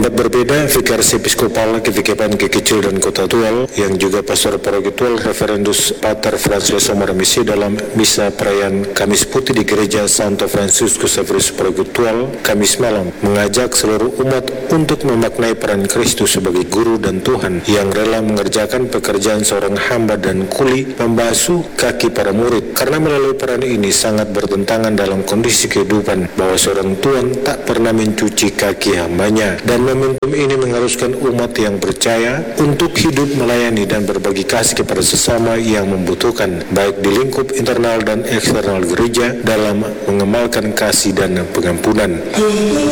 Berbeda, Vikaris Episkopal Kevikipan Kekecil dan Kota Tual yang juga Pastor Paroki Tual Reverendus Pater Franciscus Omarmisi dalam misa perayaan Kamis Putih di Gereja Santo Franciscus Xaverius Paroki Tual Kamis malam mengajak seluruh umat untuk memaknai peran Kristus sebagai guru dan Tuhan yang rela mengerjakan pekerjaan seorang hamba dan kuli membasuh kaki para murid, karena melalui peran ini sangat bertentangan dalam kondisi kehidupan bahwa seorang Tuhan tak pernah mencuci kaki hambanya, dan momentum ini mengharuskan umat yang percaya untuk hidup melayani dan berbagi kasih kepada sesama yang membutuhkan, baik di lingkup internal dan eksternal gereja dalam mengamalkan kasih dan pengampunan.